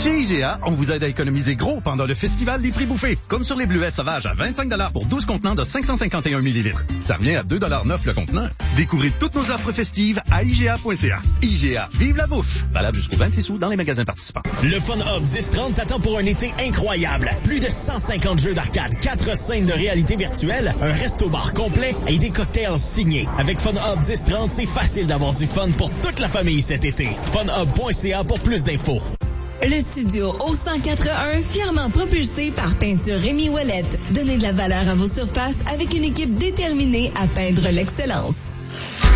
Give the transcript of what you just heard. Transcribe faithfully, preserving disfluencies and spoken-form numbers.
Chez I G A, on vous aide à économiser gros pendant le festival des prix bouffés, comme sur les bleuets sauvages à vingt-cinq dollars pour douze contenants de cinq cent cinquante et un millilitres. Ça revient à deux dollars neuf le contenant. Découvrez toutes nos offres festives à I G A point C A. I G A, vive la bouffe! Valable jusqu'au vingt-six août dans les magasins participants. Le Fun Hub dix trente t'attend pour un été incroyable. Plus de cent cinquante jeux d'arcade, quatre scènes de réalité virtuelle, un resto-bar complet et des cocktails signés. Avec Fun Hub dix trente, c'est facile d'avoir du fun pour toute la famille cet été. fun hub point C A pour plus d'infos. Le studio O cent quatre-un, fièrement propulsé par Peinture Rémi Ouellette. Donnez de la valeur à vos surfaces avec une équipe déterminée à peindre l'excellence.